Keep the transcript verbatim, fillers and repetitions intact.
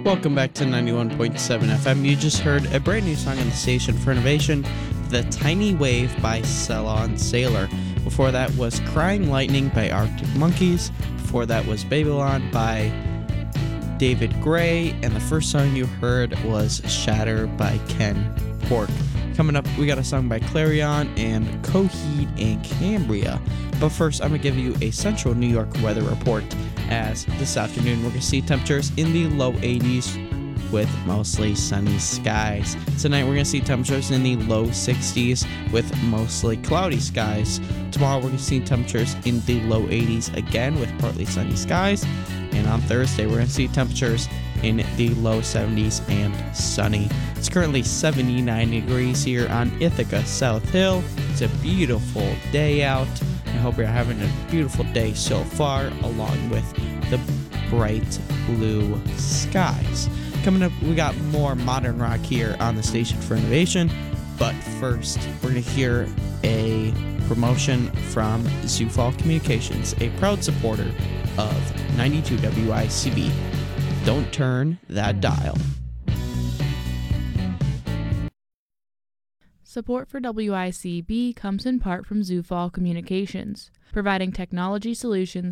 Welcome back to ninety-one point seven F M. You just heard a brand new song on the station for innovation, The Tiny Wave by Ceylon Sailor. Before that was Crying Lightning by Arctic Monkeys. Before that was Babylon by David Gray. And the first song you heard was Shatter by Ken Pork. Coming up, we got a song by Clarion and Coheed and Cambria. But first, I'm going to give you a central New York weather report, as this afternoon we're going to see temperatures in the low eighties with mostly sunny skies. Tonight we're going to see temperatures in the low sixties with mostly cloudy skies. Tomorrow we're going to see temperatures in the low eighties again with partly sunny skies. And on Thursday we're going to see temperatures in the low seventies and sunny. It's currently seventy-nine degrees here on Ithaca South Hill. It's a beautiful day out. I hope you're having a beautiful day so far, along with the bright blue skies. Coming up, we got more modern rock here on the Station for Innovation. But first, we're going to hear a promotion from Zufall Communications, a proud supporter of ninety-two W I C B. Don't turn that dial. Support for W I C B comes in part from Zufall Communications, providing technology solutions